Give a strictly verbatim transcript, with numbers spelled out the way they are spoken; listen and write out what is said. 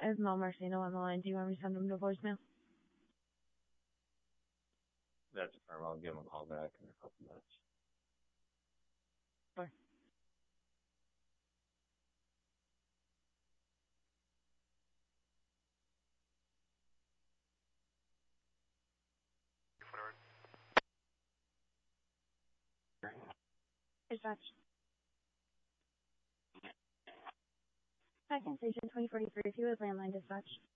I have Mel Marcino on the line. Do you want me to send him to voicemail? That's firm. I'll give him a call back in a couple minutes. Sure. Dispatch. Second station twenty forty-three. If you would landline dispatch.